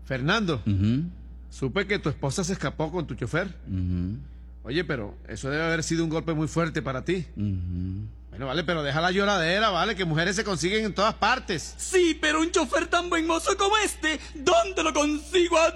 Fernando, Ujú, supe que tu esposa se escapó con tu chofer. ujú, Oye, pero eso debe haber sido un golpe muy fuerte para ti. ujú. Bueno, vale, pero deja la lloradera, vale, que mujeres se consiguen en todas partes. Sí, pero un chofer tan buen mozo como este, ¿dónde lo consigo?